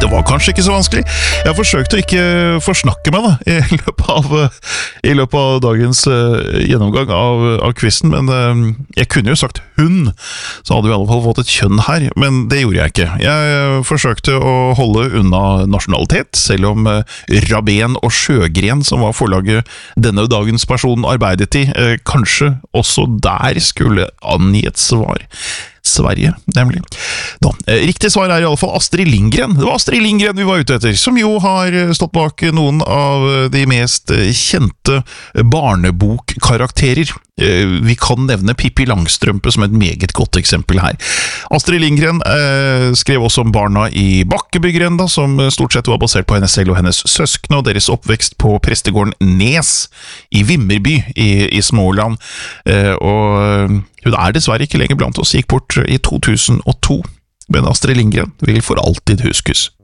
Det var kanskje ikke så vanskelig. Jeg forsøkte å ikke forsnakke meg da, i løpet av dagens gjennomgang av quizen, men jeg kunne jo sagt hun, så hadde vi i alle fall fått et kjønn her, men det gjorde jeg ikke. Jeg forsøkte å holde unna nasjonalitet, selv om Rabén og Sjøgren, som var forlaget denne dagens person arbeidet i, kanskje også der skulle angi et svar. Sverige, nemlig. Da, riktig svar i alle fall Astrid Lindgren. Det var Astrid Lindgren vi var ute etter, som jo har stått bak noen av de mest kjente barnebokkarakterer. Vi kan nevne Pippi Langstrømpe som et meget godt eksempel her. Astrid Lindgren skrev også om barna i Bakkebygrenda, som stort sett var basert på henne selv og hennes søskne, og deres oppvekst på prestegården Nes i Vimmerby i Småland. Og hun er dessverre ikke lenger blant oss, gikk bort i 2002, men Astrid Lindgren vil for alltid huskes.